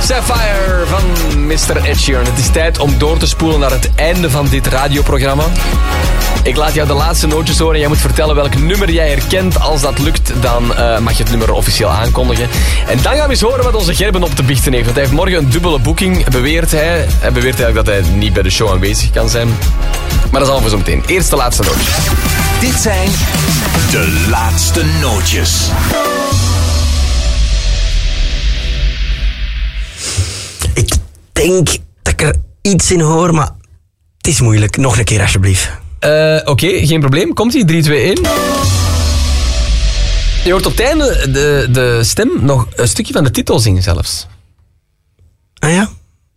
Sapphire van Mr. Ed Sheeran. Het is tijd om door te spoelen naar het einde van dit radioprogramma. Ik laat jou de laatste nootjes horen en jij moet vertellen welk nummer jij herkent. Als dat lukt, dan mag je het nummer officieel aankondigen. En dan gaan we eens horen wat onze Gerben op te biechten heeft. Want hij heeft morgen een dubbele boeking, beweert hij. Hij beweert eigenlijk dat hij niet bij de show aanwezig kan zijn. Maar dat is allemaal voor zo meteen. Eerst de laatste nootjes. Dit zijn de laatste nootjes. Ik denk dat ik er iets in hoor, maar het is moeilijk. Nog een keer alsjeblieft. Oké, geen probleem. Komt-ie? 3, 2, 1. Je hoort op het einde de stem nog een stukje van de titel zingen zelfs. Ah ja?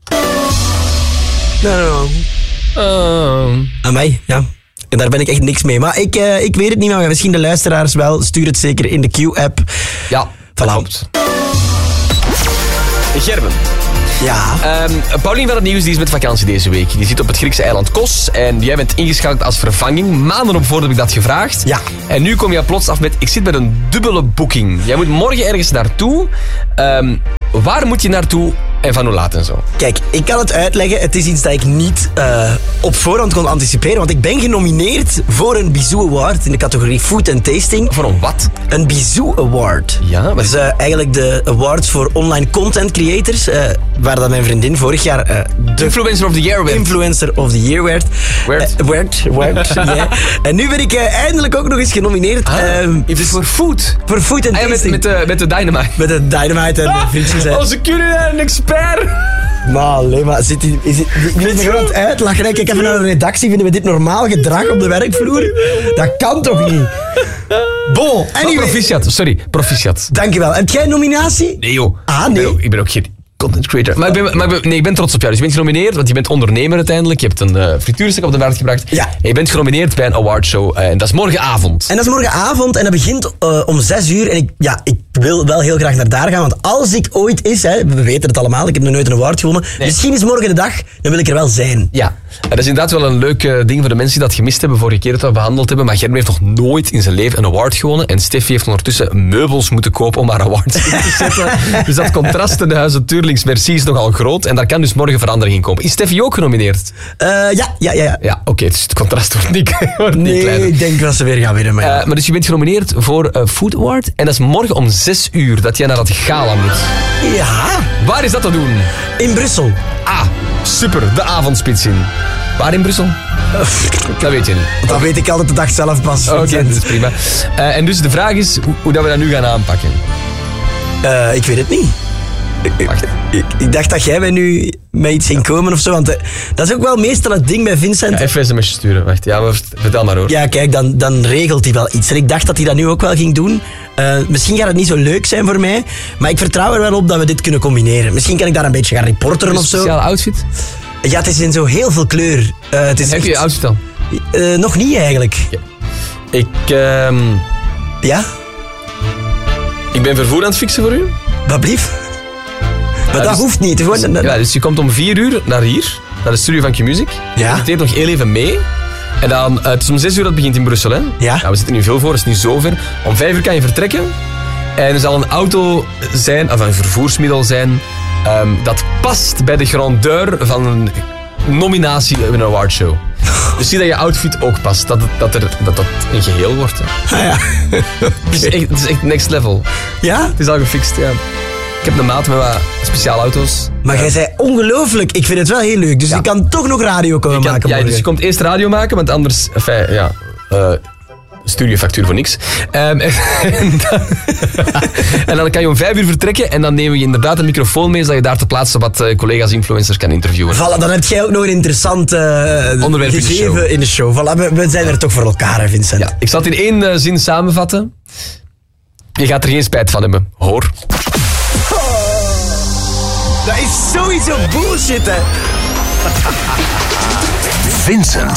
Aan mij, ja. En daar ben ik echt niks mee. Maar ik weet het niet, maar misschien de luisteraars wel. Stuur het zeker in de Q-app. Ja, dat klopt. Gerben. Ja. Paulien van het Nieuws die is met vakantie deze week. Die zit op het Griekse eiland Kos. En jij bent ingeschakeld als vervanging. Maanden op voor heb ik dat gevraagd. Ja. En nu kom je plots af met... Ik zit met een dubbele boeking. Jij moet morgen ergens naartoe. Waar moet je naartoe en van hoe laat en zo? Kijk, ik kan het uitleggen. Het is iets dat ik niet op voorhand kon anticiperen. Want ik ben genomineerd voor een Bizou Award in de categorie Food and Tasting. Voor een wat? Een Bizou Award. Ja, dat is eigenlijk de award voor online content creators. Waar dat mijn vriendin vorig jaar de Influencer of the Year werd. Influencer of the Year werd. Yeah. En nu ben ik eindelijk ook nog eens genomineerd. Voor food? Voor Food and Tasting. Met de Dynamite. Met de Dynamite en de vriendjes. Onze culinaire expert. Maar zit die me gewoon aan het uitlachen. Kijk even naar de redactie. Vinden we dit normaal gedrag op de werkvloer? Dat kan toch niet? Bon, anyway. Proficiat. Dankjewel. Heb jij een nominatie? Nee joh. Nee? Ik ben ook geen content creator. Maar ik ben trots op jou. Dus je bent genomineerd, want je bent ondernemer uiteindelijk. Je hebt een frituurstuk op de markt gebracht. Ja. En je bent genomineerd bij een awardshow. En dat is morgenavond. En dat begint om 6 uur. En ik wil wel heel graag naar daar gaan. Want als ik ooit we weten het allemaal, ik heb nog nooit een award gewonnen. Nee. Misschien is morgen de dag, dan wil ik er wel zijn. Ja. En dat is inderdaad wel een leuk ding voor de mensen die dat gemist hebben vorige keer dat we behandeld hebben. Maar Gerben heeft nog nooit in zijn leven een award gewonnen. En Steffi heeft ondertussen meubels moeten kopen om haar awards in te zetten. Dus dat contrast in de Huizen Tuurlings merci is nogal groot. En daar kan dus morgen verandering in komen. Is Steffi ook genomineerd? Ja. Ja, oké. Dus het contrast wordt niet kleiner. Ik denk dat ze weer gaan winnen. Maar dus je bent genomineerd voor Food Award. En dat is morgen om 6 uur dat jij naar dat gala moet. Ja. Waar is dat te doen? In Brussel. Ah, super. De avondspits in. Waar in Brussel? Dat weet je niet. Dat weet ik altijd de dag zelf pas. Oké, dat is prima. En dus de vraag is hoe dat we dat nu gaan aanpakken. Ik weet het niet. Ik dacht dat jij mij nu met iets ging komen of zo. Want dat is ook wel meestal het ding bij Vincent. Ja, even sms'je sturen. Wacht, vertel maar hoor. Ja, kijk, dan regelt hij wel iets. En ik dacht dat hij dat nu ook wel ging doen. Misschien gaat het niet zo leuk zijn voor mij. Maar ik vertrouw er wel op dat we dit kunnen combineren. Misschien kan ik daar een beetje gaan reporteren of zo. Een speciale outfit? Ja, het is in zo heel veel kleur. Het is heb je je outfit al? Nog niet eigenlijk. Ja. Ja? Ik ben vervoer aan het fixen voor u. Wat blief? Maar dat hoeft niet. Ja, dus je komt om 4 uur naar hier, naar de studio van Q-Music. Ja. Je deed nog heel even mee. En dan, het is om 6 uur dat het begint in Brussel. Hè? Ja. We zitten nu veel voor, het is niet zo ver. Om 5 uur kan je vertrekken. En er zal een auto zijn, of een vervoersmiddel zijn, dat past bij de grandeur van een nominatie in een awardshow. Dus zie dat je outfit ook past. Dat een geheel wordt. Hè. Ah, ja. Het is echt next level. Ja? Het is al gefixt, ja. Ik heb een maat met wat speciale auto's. Maar jij zei ongelooflijk. Ik vind het wel heel leuk. Dus je kan toch nog radio komen maken morgen. Dus je komt eerst radio maken, want anders... stuur je factuur voor niks. En dan kan je om 5 uur vertrekken en dan nemen we inderdaad een microfoon mee, zodat je daar te plaatsen wat collega's influencers kan interviewen. Voilà, dan heb jij ook nog een interessant onderwerp gegeven in de show. Voilà, we zijn er toch voor elkaar, hè, Vincent. Ja, ik zal het in 1 zin samenvatten. Je gaat er geen spijt van hebben, hoor. Dat is sowieso bullshit, hè. Vincent